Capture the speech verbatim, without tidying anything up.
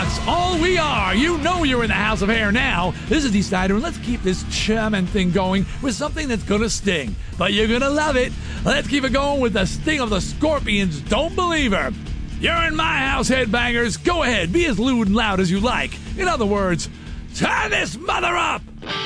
That's all we are. You know you're in the House of Hair now. This is Dee Snider, and let's keep this chairman thing going with something that's gonna sting. But you're gonna love it. Let's keep it going with the sting of the Scorpions' Don't Believe Her. You're in my house, headbangers. Go ahead, be as lewd and loud as you like. In other words, turn this mother up!